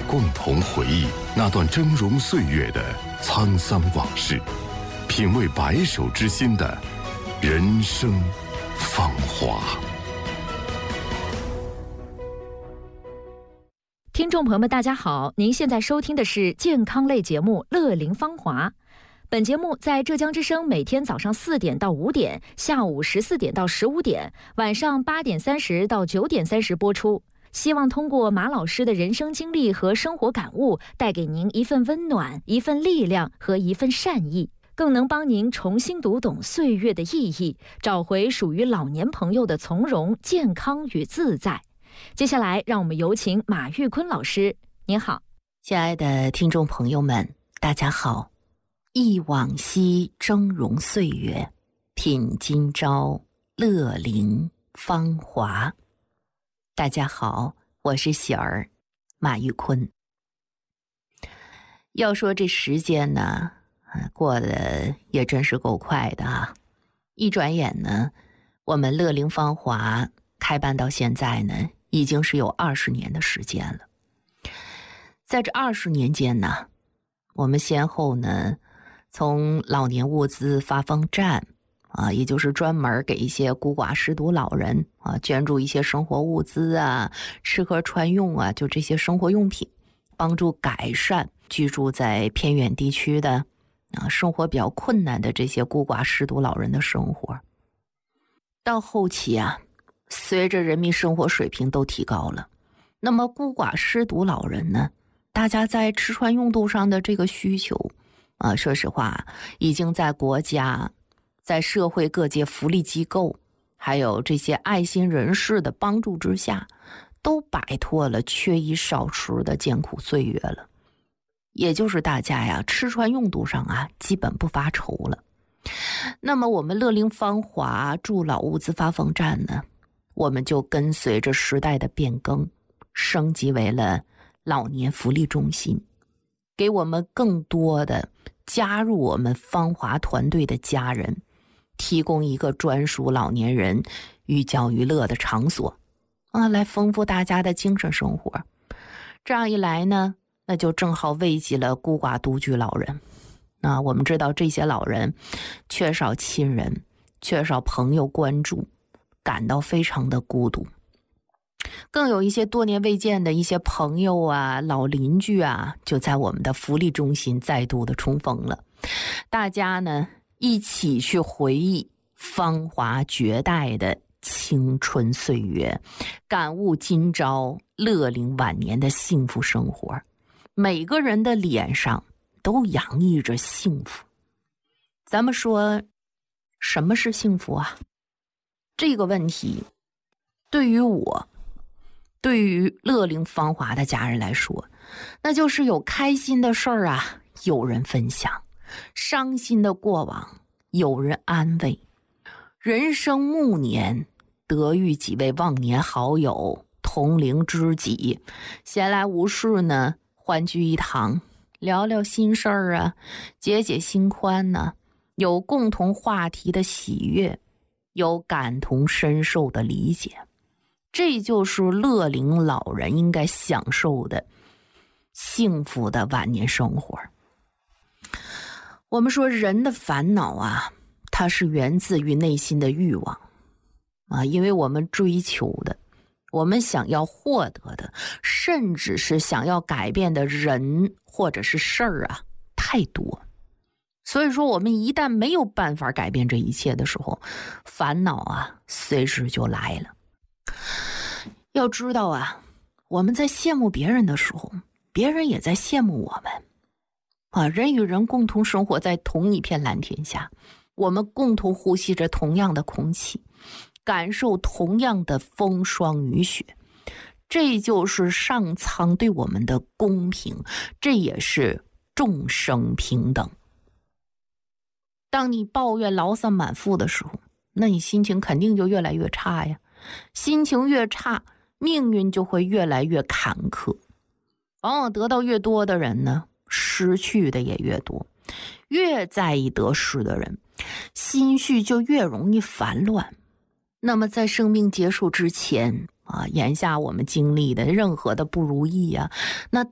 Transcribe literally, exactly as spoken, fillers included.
共同回忆那段峥嵘岁月的沧桑往事，品味白首之心的人生芳华。 听众朋友们大家好，您现在收听的是健康类节目《乐龄芳华》。本节目在浙江之声每天早上四点到五点，下午十四点到十五点，晚上八点三十到九点三十播出。希望通过马老师的人生经历和生活感悟，带给您一份温暖、一份力量和一份善意，更能帮您重新读懂岁月的意义，找回属于老年朋友的从容、健康与自在。接下来让我们有请马玉坤老师。您好。 亲爱的听众朋友们大家好，忆往昔峥嵘岁月，品今朝乐龄芳华。大家好，我是喜儿马玉坤。要说这时间呢，过得也真是够快的啊！一转眼呢，我们乐龄芳华开办到现在呢，已经是有二十年的时间了。在这二十年间呢，我们先后呢，从老年物资发放站啊，也就是专门给一些孤寡失独老人啊捐助一些生活物资啊、吃喝穿用啊，就这些生活用品，帮助改善居住在偏远地区的啊生活比较困难的这些孤寡失独老人的生活。到后期啊，随着人民生活水平都提高了，那么孤寡失独老人呢，大家在吃穿用度上的这个需求啊，说实话，已经在国家、在社会各界福利机构，还有这些爱心人士的帮助之下，都摆脱了缺衣少食的艰苦岁月了。也就是大家呀，吃穿用度上啊，基本不发愁了。那么我们乐龄芳华助老物资发放站呢，我们就跟随着时代的变更，升级为了老年福利中心，给我们更多的加入我们芳华团队的家人提供一个专属老年人寓教于乐的场所啊，来丰富大家的精神生活。这样一来呢，那就正好慰藉了孤寡独居老人。那我们知道这些老人缺少亲人，缺少朋友关注，感到非常的孤独。更有一些多年未见的一些朋友啊、老邻居啊，就在我们的福利中心再度的重逢了。大家呢一起去回忆芳华绝代的青春岁月，感悟今朝乐龄晚年的幸福生活。每个人的脸上都洋溢着幸福。咱们说，什么是幸福啊？这个问题对于我，对于乐龄芳华的家人来说，那就是有开心的事儿啊，有人分享；伤心的过往，有人安慰；人生暮年，得遇几位忘年好友、同龄知己，闲来无事呢，欢聚一堂，聊聊心事儿啊，解解心宽呢、啊，有共同话题的喜悦，有感同身受的理解。这就是乐龄老人应该享受的幸福的晚年生活。我们说人的烦恼啊，它是源自于内心的欲望啊，因为我们追求的，我们想要获得的，甚至是想要改变的人或者是事儿啊，太多。所以说我们一旦没有办法改变这一切的时候，烦恼啊随时就来了。要知道啊，我们在羡慕别人的时候，别人也在羡慕我们啊。人与人共同生活在同一片蓝天下，我们共同呼吸着同样的空气，感受同样的风霜雨雪，这就是上苍对我们的公平，这也是众生平等。当你抱怨牢骚满腹的时候，那你心情肯定就越来越差呀。心情越差，命运就会越来越坎坷。往往得到越多的人呢，失去的也越多。越在意得失的人，心绪就越容易烦乱。那么在生命结束之前啊，眼下我们经历的任何的不如意啊，那